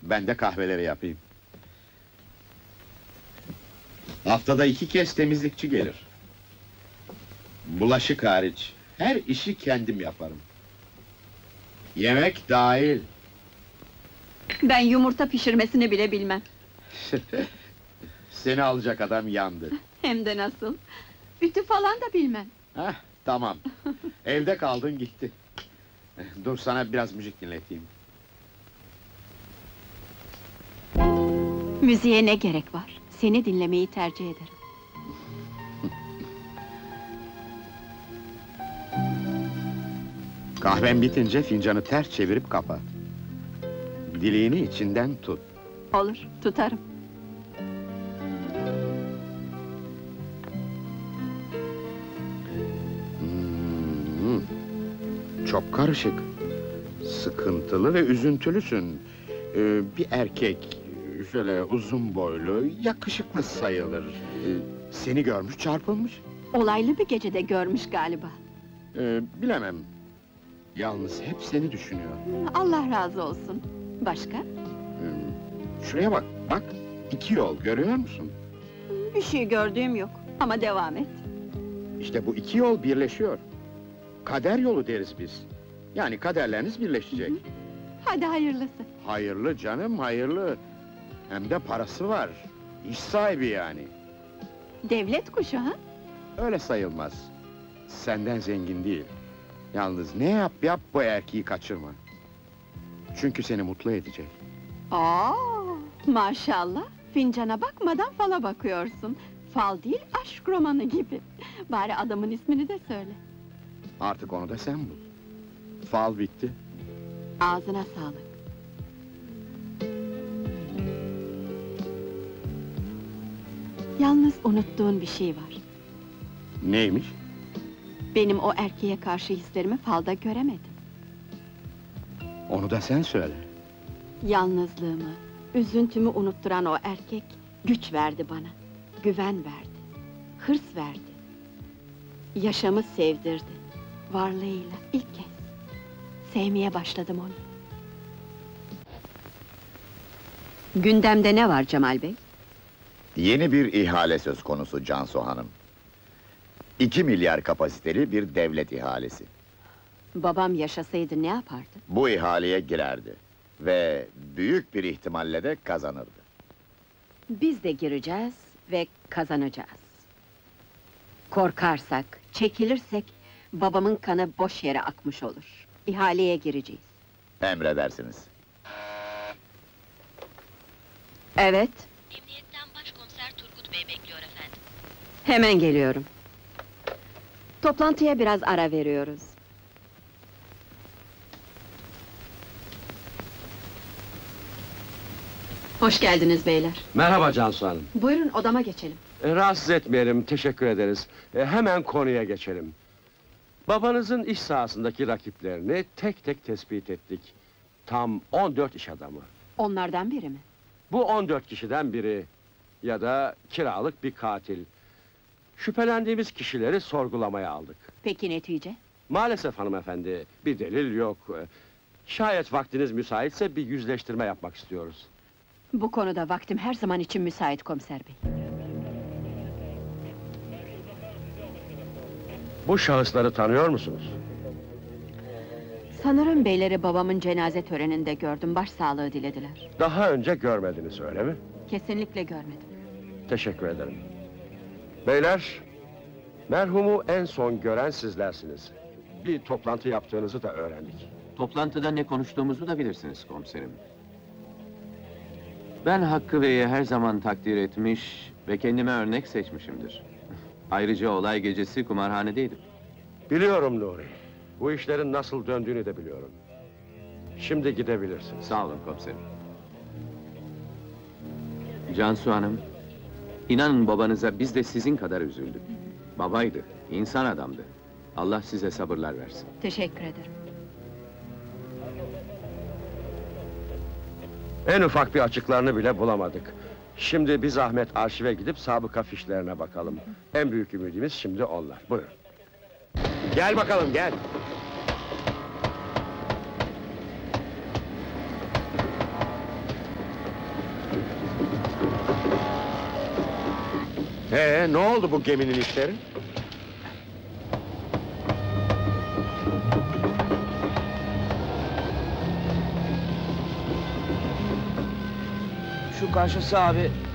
Ben de kahveleri yapayım. Haftada 2 kez temizlikçi gelir. Bulaşık hariç, her işi kendim yaparım. Yemek dahil. Ben yumurta pişirmesini bile bilmem. Seni alacak adam yandı. Hem de nasıl? Ütü falan da bilmem. Heh, tamam. Evde kaldın gitti. Dur sana biraz müzik dinleteyim. Müziğe ne gerek var? Seni dinlemeyi tercih ederim. Kahven bitince fincanı ters çevirip kapat. Dileğini içinden tut. Olur, tutarım. Hmm, çok karışık. Sıkıntılı ve üzüntülüsün. Bir erkek, şöyle uzun boylu, yakışıklı sayılır. Seni görmüş, çarpılmış. Olaylı bir gecede görmüş galiba. Bilemem. Yalnız hep seni düşünüyor. Allah razı olsun. Başka? Şuraya bak, bak! 2 yol, görüyor musun? Bir şey gördüğüm yok. Ama devam et. İşte bu 2 yol birleşiyor. Kader yolu deriz biz. Yani kaderleriniz birleşecek. Hadi hayırlısı. Hayırlı canım, hayırlı. Hem de parası var. İş sahibi yani. Devlet kuşu ha? Öyle sayılmaz. Senden zengin değil. Yalnız ne yap yap bu erkeği kaçırma. Çünkü seni mutlu edecek. Aa, maşallah. Fincana bakmadan fala bakıyorsun. Fal değil, aşk romanı gibi. Bari adamın ismini de söyle. Artık onu da sen bul. Fal bitti. Ağzına sağlık. Yalnız unuttuğun bir şey var. Neymiş? Benim o erkeğe karşı hislerimi falda göremedim. Onu da sen söyle. Yalnızlığımı, üzüntümü unutturan o erkek güç verdi bana, güven verdi, hırs verdi. Yaşamı sevdirdi, varlığıyla ilk kez. Sevmeye başladım onu. Gündemde ne var Cemal Bey? Yeni bir ihale söz konusu Cansu Hanım. 2 milyar kapasiteli bir devlet ihalesi. Babam yaşasaydı ne yapardı? Bu ihaleye girerdi ve büyük bir ihtimalle de kazanırdı. Biz de gireceğiz ve kazanacağız. Korkarsak, çekilirsek, babamın kanı boş yere akmış olur. İhaleye gireceğiz. Emredersiniz. Evet, Emniyetten Başkomiser Turgut Bey bekliyor efendim. hemen geliyorum. Toplantıya biraz ara veriyoruz. Hoş geldiniz beyler. Merhaba Cansu Hanım. Buyurun odama geçelim. Rahatsız etmeyelim, teşekkür ederiz. Hemen konuya geçelim. Babanızın iş sahasındaki rakiplerini tek tek tespit ettik. Tam 14 iş adamı. Onlardan biri mi? Bu 14 kişiden biri ya da kiralık bir katil. Şüphelendiğimiz kişileri sorgulamaya aldık. Peki netice? Maalesef hanımefendi, bir delil yok. Şayet vaktiniz müsaitse bir yüzleştirme yapmak istiyoruz. Bu konuda vaktim her zaman için müsait komiser bey. Bu şahısları tanıyor musunuz? Sanırım beyleri babamın cenaze töreninde gördüm, başsağlığı dilediler. Daha önce görmediniz, öyle mi? Kesinlikle görmedim. Teşekkür ederim. Beyler, merhumu en son gören sizlersiniz. Bir toplantı yaptığınızı da öğrendik. Toplantıda ne konuştuğumuzu da bilirsiniz komiserim. Ben Hakkı Bey'i her zaman takdir etmiş ve kendime örnek seçmişimdir. Ayrıca olay gecesi kumarhanedeydim. Biliyorum Nuri. Bu işlerin nasıl döndüğünü de biliyorum. Şimdi gidebilirsiniz. Sağ olun komiserim. Cansu Hanım, inanın babanıza biz de sizin kadar üzüldük. Babaydı, insan adamdı. Allah size sabırlar versin. Teşekkür ederim. En ufak bir açıklarını bile bulamadık. Şimdi bir zahmet arşive gidip sabıka fişlerine bakalım. En büyük ümidimiz şimdi onlar. Buyurun. Gel bakalım, gel. Ne oldu bu geminin işleri? Şu karşısı abi